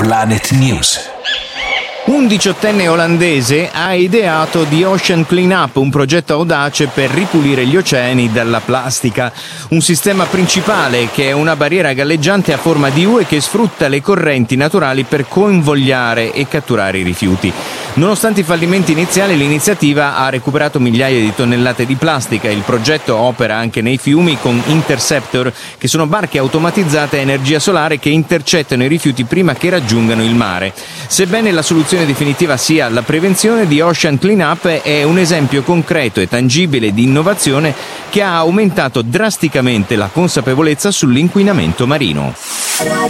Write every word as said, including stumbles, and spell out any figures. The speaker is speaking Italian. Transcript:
Planet News. Un diciottenne olandese ha ideato The Ocean Cleanup, un progetto audace per ripulire gli oceani dalla plastica. Un sistema principale che è una barriera galleggiante a forma di U e che sfrutta le correnti naturali per convogliare e catturare i rifiuti. Nonostante i fallimenti iniziali, l'iniziativa ha recuperato migliaia di tonnellate di plastica. Il progetto opera anche nei fiumi con Interceptor, che sono barche automatizzate a energia solare che intercettano i rifiuti prima che raggiungano il mare. Sebbene la soluzione definitiva sia la prevenzione, The Ocean Cleanup è un esempio concreto e tangibile di innovazione che ha aumentato drasticamente la consapevolezza sull'inquinamento marino.